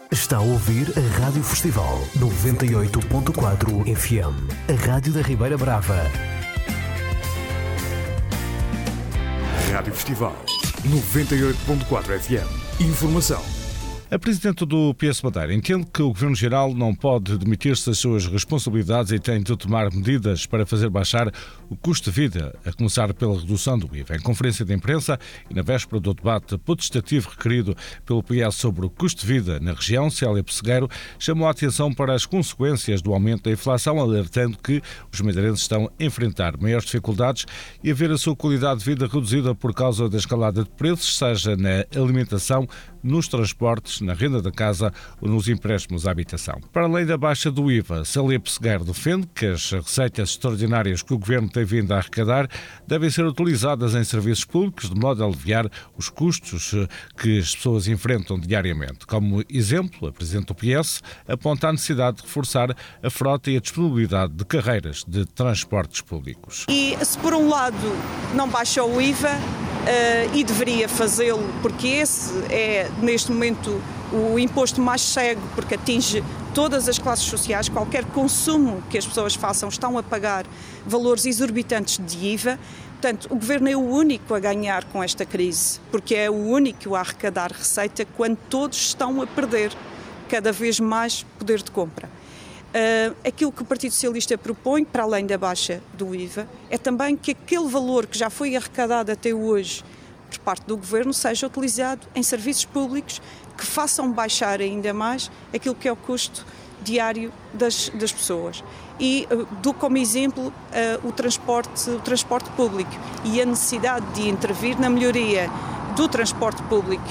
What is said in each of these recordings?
Está a ouvir a Rádio Festival 98.4 FM, a Rádio da Ribeira Brava. Rádio Festival 98.4 FM. Informação. A Presidente do PS Madeira entende que o Governo-Geral não pode demitir-se das suas responsabilidades e tem de tomar medidas para fazer baixar o custo de vida, a começar pela redução do IVA. Em conferência de imprensa e na véspera do debate potestativo requerido pelo PS sobre o custo de vida na região, Célia Pessegueiro chamou a atenção para as consequências do aumento da inflação, alertando que os madeirenses estão a enfrentar maiores dificuldades e a ver a sua qualidade de vida reduzida por causa da escalada de preços, seja na alimentação, nos transportes, na renda da casa ou nos empréstimos à habitação. Para além da baixa do IVA, Célia Pessegueiro defende que as receitas extraordinárias que o Governo tem vindo a arrecadar devem ser utilizadas em serviços públicos de modo a aliviar os custos que as pessoas enfrentam diariamente. Como exemplo, a Presidente do PS aponta a necessidade de reforçar a frota e a disponibilidade de carreiras de transportes públicos. E se por um lado não baixa o IVA, e deveria fazê-lo, porque esse é, neste momento, o imposto mais cego, porque atinge todas as classes sociais. Qualquer consumo que as pessoas façam estão a pagar valores exorbitantes de IVA. Portanto, o Governo é o único a ganhar com esta crise, porque é o único a arrecadar receita quando todos estão a perder cada vez mais poder de compra. Aquilo que o Partido Socialista propõe, para além da baixa do IVA, é também que aquele valor que já foi arrecadado até hoje por parte do Governo seja utilizado em serviços públicos que façam baixar ainda mais aquilo que é o custo diário das pessoas. E dou como exemplo o transporte público e a necessidade de intervir na melhoria do transporte público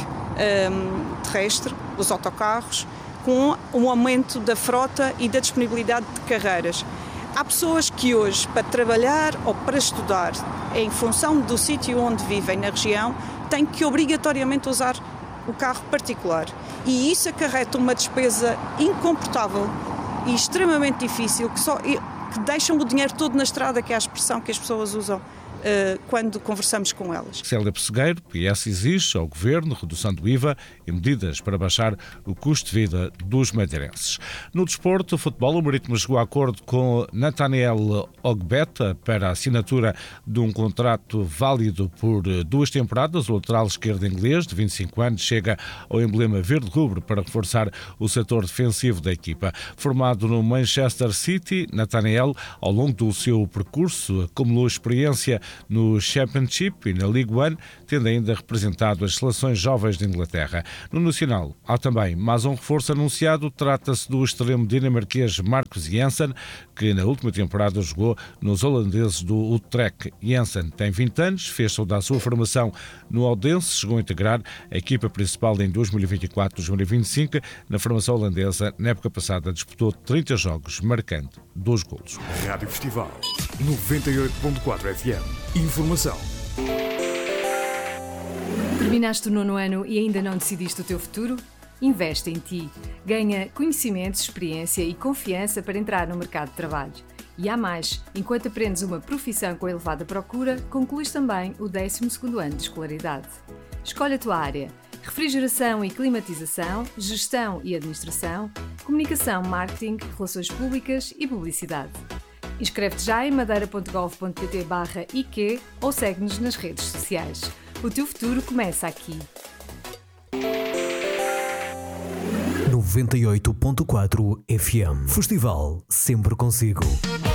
terrestre, dos autocarros, com um aumento da frota e da disponibilidade de carreiras. Há pessoas que hoje, para trabalhar ou para estudar, em função do sítio onde vivem na região, têm que obrigatoriamente usar o carro particular. E isso acarreta uma despesa incomportável e extremamente difícil, que deixam o dinheiro todo na estrada, que é a expressão que as pessoas usam quando conversamos com elas. Célia Pessegueiro, PS, exige ao Governo redução do IVA e medidas para baixar o custo de vida dos madeirenses. No desporto, o futebol, o Marítimo chegou a acordo com Nathaniel Ogbeta para a assinatura de um contrato válido por 2 temporadas. O lateral esquerdo inglês, de 25 anos, chega ao emblema verde-rubro para reforçar o setor defensivo da equipa. Formado no Manchester City, Nathaniel, ao longo do seu percurso, acumulou experiência no Championship e na League One, tendo ainda representado as seleções jovens de Inglaterra. No Nacional, há também mais um reforço anunciado. Trata-se do extremo dinamarquês Marcus Jansen, que na última temporada jogou nos holandeses do Utrecht. Jansen tem 20 anos, fez toda a sua formação no Odense, chegou a integrar a equipa principal em 2024-2025. Na formação holandesa, na época passada, disputou 30 jogos, marcando 2 golos. Rádio Festival 98.4 FM. Informação. Terminaste o 9º ano e ainda não decidiste o teu futuro? Investe em ti. Ganha conhecimentos, experiência e confiança para entrar no mercado de trabalho. E há mais, enquanto aprendes uma profissão com elevada procura, concluís também o 12º ano de escolaridade. Escolhe a tua área: refrigeração e climatização, gestão e administração, comunicação, marketing, relações públicas e publicidade. Inscreve-te já em madeira.gov.pt/IQ ou segue-nos nas redes sociais. O teu futuro começa aqui. 98.4 FM. Festival sempre consigo.